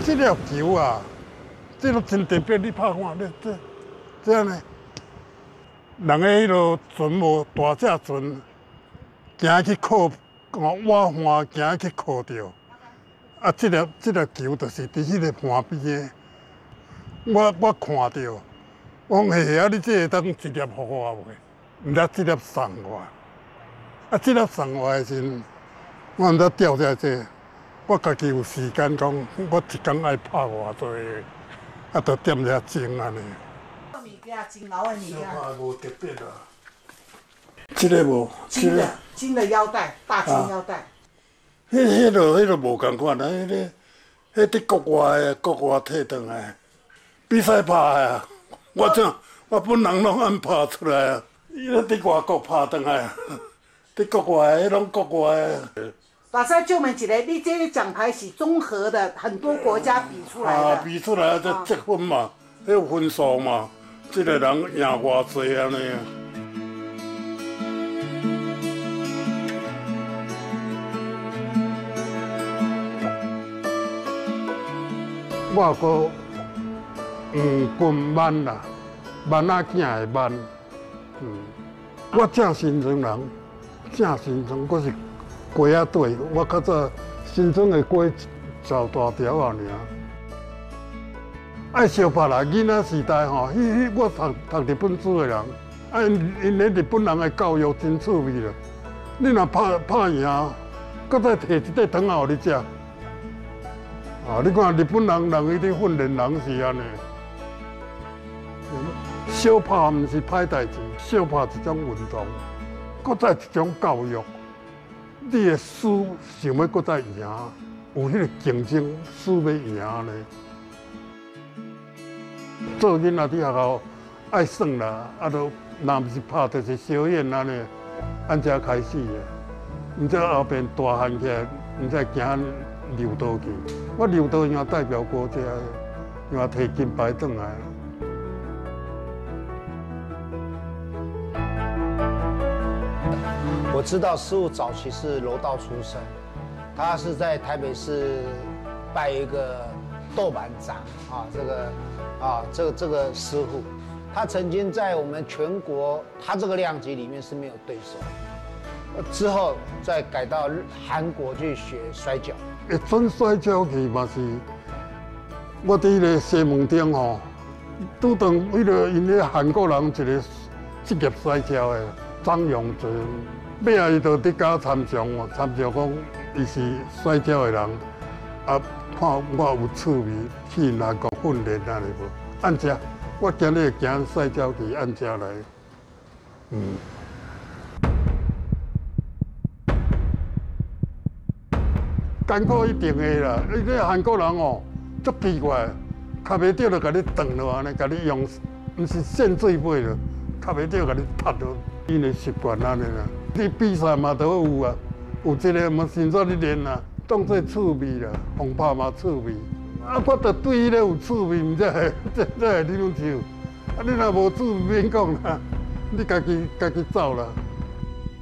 这条球啊，这都真特别，你拍看，这样呢？人个迄落船无大只船，行去靠，挖岸行去靠着。啊，这条球就是伫迄个岸边的。我看到，我讲嘿啊，你这个当一粒互我袂？毋知这粒送我。啊，这粒送我的时阵，我毋知钓遮济。我家己有时间讲，我一工爱拍偌济个，啊，着点遮钟安尼。 物件真老的物件。 无特别啦。这个无。 金的腰带，大金腰带。 迄落无共款啊！迄伫国外的，国外摕转来，比赛拍的啊！我本人拢按拍出来啊！伊咧伫外国拍转来啊！伫国外迄拢国外的。 大师就问一个，你这个奖牌是综合的，很多国家比出来的。 啊，比出来才积分嘛，迄有分数嘛，这个人赢偌济安尼啊。我个分慢啦，慢仔囝的慢，我正新庄人，正新庄，我是鸡仔队，我较早新庄的鸡照大条啊尔。爱相拍啦，囡仔时代吼，我读日本书的人，啊因咧日本人的教育真趣味啦。你若拍赢，搁再摕一块糖仔互你食。啊！你看日本人伊咧训练人是安尼，小拍毋是歹代志，小拍一种运动，搁再一种教育。你的输想要搁再赢，有迄个竞争，输要赢安尼。做囡仔伫学校爱耍啦，啊，都若毋是拍，就是小演安尼，安遮开始的。毋则后边大汉起来，毋知行溜刀去。我溜刀赢代表国家，赢摕金牌转来。 我知道师傅早期是柔道出身，他是在台北市拜一个豆板长啊，这个师傅，他曾经在我们全国他这个量级里面是没有对手，之后再改到韩国去学摔跤。 会转摔跤去嘛是，我伫个西门町吼，拄当迄个因咧韩国人一个职业摔跤的张永哲，尾仔伊就伫甲参详哦，参详讲伊是摔跤的人，啊看我有趣味，去南国训练安尼无，按遮，我今日行摔跤去按遮来，艰苦一定的啦！你这韩国人哦，足奇怪，卡袂着就甲你断落安尼，甲你用，毋是线水尾了，卡袂着甲你拍落，因的习惯安尼啦。你比赛嘛都有啊，有一个嘛先做你练啊，当做趣味啦，风拍嘛趣味。啊，我着对伊咧有趣味，毋才会你拢笑。啊，你若无趣味免讲啦，你家己走啦。